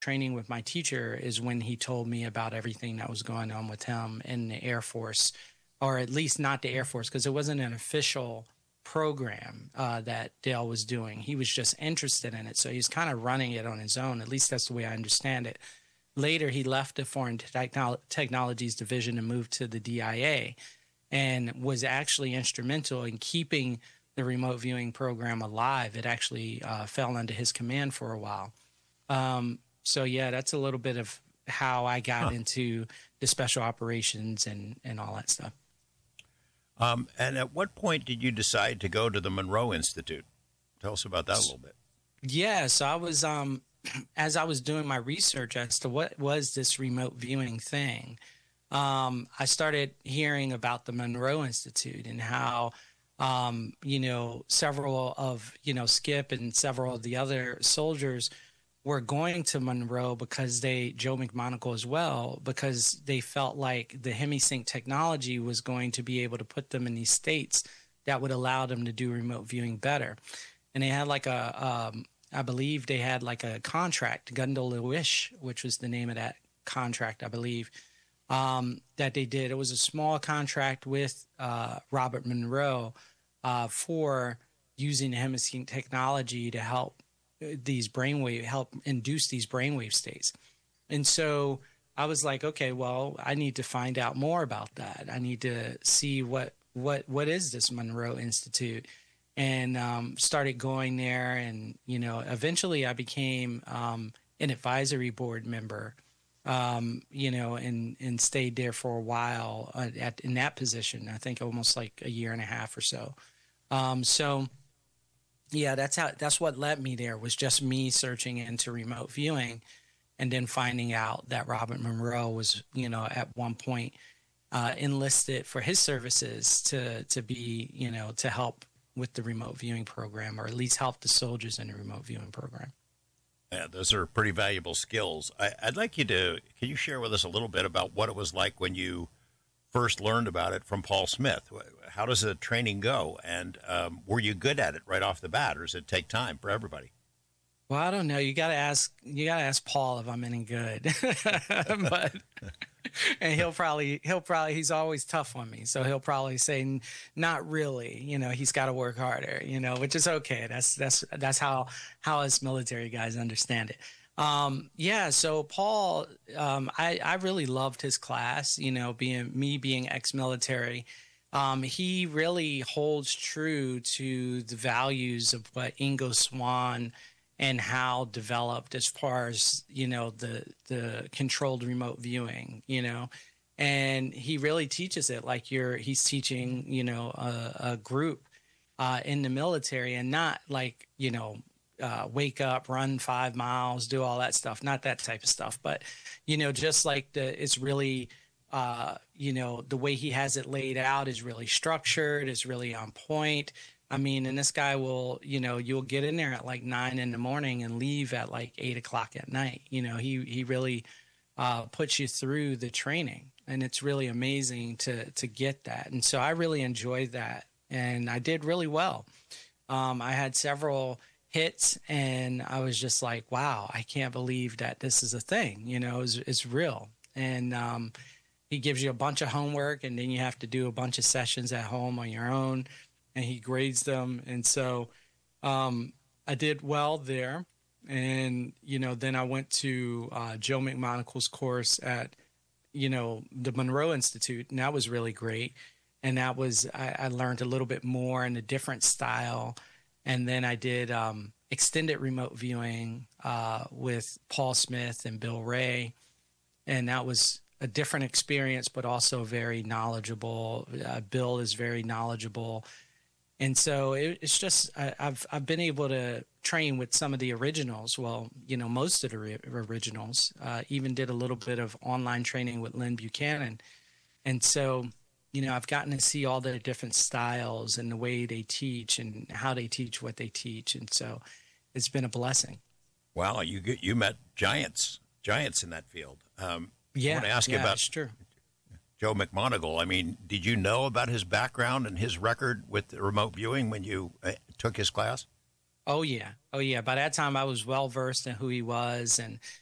training with my teacher is when he told me about everything that was going on with him in the Air Force, or at least not the Air Force, because it wasn't an official program that Dale was doing. He was just interested in it. So he's kind of running it on his own. At least that's the way I understand it. Later, he left the Foreign Technologies Division and moved to the DIA, and was actually instrumental in keeping the remote viewing program alive. It actually fell under his command for a while. So yeah, that's a little bit of how I got into the special operations and all that stuff. And at what point did you decide to go to the Monroe Institute? Tell us about that a little bit. Yeah, so I was, as I was doing my research as to what was this remote viewing thing, I started hearing about the Monroe Institute and how, several of, Skip and several of the other soldiers were going to Monroe because Joe McMonagle as well, because they felt like the HemiSync technology was going to be able to put them in these states that would allow them to do remote viewing better. And they had I believe they had like a contract, Gundel Wish, which was the name of that contract, I believe, that they did. It was a small contract with Robert Monroe for using the HemiSync technology to help induce these brainwave states. And so I was like, okay, well, I need to find out more about that. I need to see what is this Monroe Institute, and started going there. And, eventually I became an advisory board member, and stayed there for a while in that position. I think almost like a year and a half or so. Yeah, that's what led me there, was just me searching into remote viewing, and then finding out that Robert Monroe was, at one point enlisted for his services to be, to help with the remote viewing program, or at least help the soldiers in the remote viewing program. Yeah, those are pretty valuable skills. I'd like you can you share with us a little bit about what it was like when you first learned about it from Paul Smith? How does the training go? And were you good at it right off the bat, or does it take time for everybody? Well, I don't know. You gotta ask Paul if I'm any good. But and he's always tough on me. So he'll probably say not really, he's got to work harder, which is okay. That's how us military guys understand it. So Paul, I really loved his class, being ex-military. He really holds true to the values of what Ingo Swann and Hal developed as far as, the controlled remote viewing, and he really teaches it like he's teaching, a group in the military, and not like, wake up, run 5 miles, do all that stuff, not that type of stuff, but, just like it's really, the way he has it laid out is really structured, is really on point. I mean, and this guy will, you'll get in there at like 9 in the morning and leave at like 8 o'clock at night. He really puts you through the training, and it's really amazing to get that. And so I really enjoyed that, and I did really well. I had several hits, and I was just like, wow, I can't believe that this is a thing, it's real. And he gives you a bunch of homework, and then you have to do a bunch of sessions at home on your own, and he grades them. And so I did well there. And, then I went to Joe McMonagle's course at, the Monroe Institute, and that was really great. And that was, I learned a little bit more in a different style. And then I did extended remote viewing with Paul Smith and Bill Ray. And that was a different experience, but also very knowledgeable. Bill is very knowledgeable. And so it's just, I've been able to train with some of the originals. Well, most of the originals, even did a little bit of online training with Lynn Buchanan. And so, I've gotten to see all the different styles and the way they teach and how they teach what they teach. And so it's been a blessing. Wow. You met giants in that field. I want to ask you about Joe McMonagle. I mean, did you know about his background and his record with the remote viewing when you took his class? Oh, yeah. By that time, I was well-versed in who he was. And,